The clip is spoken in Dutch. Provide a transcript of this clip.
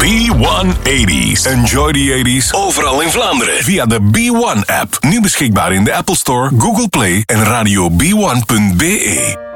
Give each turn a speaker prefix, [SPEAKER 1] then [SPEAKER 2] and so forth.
[SPEAKER 1] B180s. Enjoy the 80s overal in Vlaanderen. Via de B1-app. Nu beschikbaar in de Apple Store, Google Play en radio b1.be.